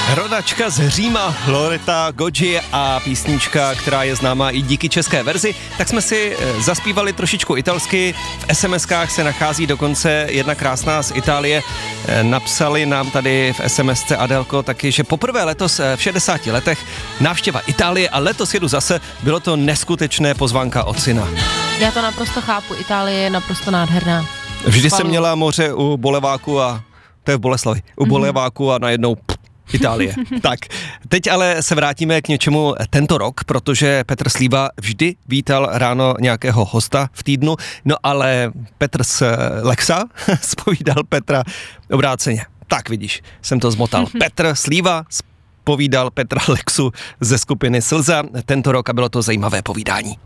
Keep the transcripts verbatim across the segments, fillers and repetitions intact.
Rodačka z Říma, Loreta Goggi a písnička, která je známá i díky české verzi, tak jsme si zaspívali trošičku italsky. V es em eskách se nachází dokonce jedna krásná z Itálie. Napsali nám tady v es em esce Adelko taky, že poprvé letos v šedesáti letech návštěva Itálie a letos jedu zase, bylo to neskutečné, pozvánka od syna. Já to naprosto chápu, Itálie je naprosto nádherná. Vždy jsem měla moře u Boleváku a to je v Boleslavi, u Boleváku a najednou pff, Itálie. Tak, teď ale se vrátíme k něčemu tento rok, protože Petr Slíva vždy vítal ráno nějakého hosta v týdnu, no ale Petr z Lexa zpovídal Petra obráceně. Tak vidíš, jsem to zmotal. Petr Slíva zpovídal Petra Lexu ze skupiny Slza tento rok a bylo to zajímavé povídání.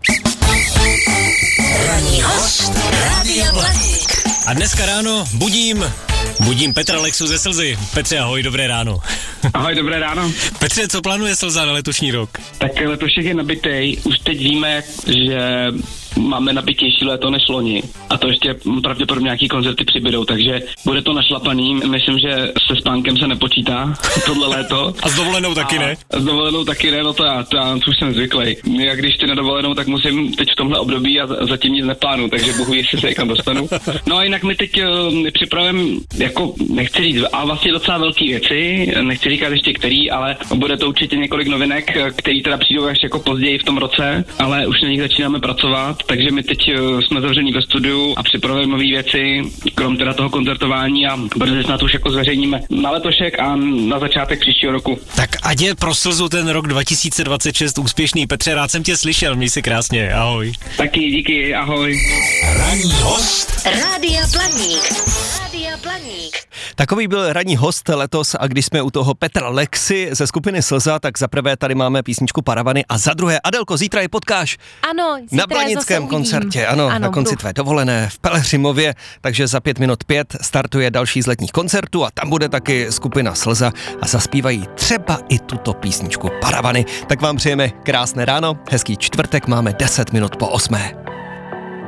Ranní host Rádia Blaník. A dneska ráno budím, budím Petra Lexu ze Slzy. Petře, ahoj, dobré ráno. Ahoj, dobré ráno. Petře, co plánuje Slza na letošní rok? Tak letošek je nabitej, už teď víme, že máme nabitější léto než loni a to ještě pravděpodobně nějaký koncerty přibydou, takže bude to našlapaný. Myslím, že se spánkem se nepočítá tohle léto. A s dovolenou taky a ne? S dovolenou taky ne, no to já, to já už jsem zvyklý. Já když ty na dovolenou, tak musím teď v tomhle období a zatím nic neplánu, takže bohu jestli se někam dostanu. No a jinak my teď uh, připravujeme, jako nechci říct, a vlastně docela velký věci, nechci říkat ještě který, ale bude to určitě několik novinek, který teda přijdou až jako později v tom roce, ale už na nich začínáme pracovat. Takže my teď jsme zavření ve studiu a připravujeme nové věci, krom teda toho koncertování a brzy snad už jako zveřejníme na letošek a na začátek příštího roku. Tak ať je pro Slzu ten rok dva tisíce dvacet šest úspěšný. Petře, rád jsem tě slyšel, měj se krásně, ahoj. Taky díky, ahoj. Ranní host Rádia Blaník. Rádia Blaník. Takový byl ranní host letos a když jsme u toho Petra Lexy ze skupiny Slza, tak za prvé tady máme písničku Paravany a za druhé, Adelko, zítra je potkáš. Ano, na Blanickém koncertě, ano, ano, na konci budu. Tvé dovolené v Pelhřimově, takže za pět minut pět startuje další z letních koncertů a tam bude taky skupina Slza a zaspívají třeba i tuto písničku Paravany. Tak vám přejeme krásné ráno, hezký čtvrtek, máme deset minut po osmé.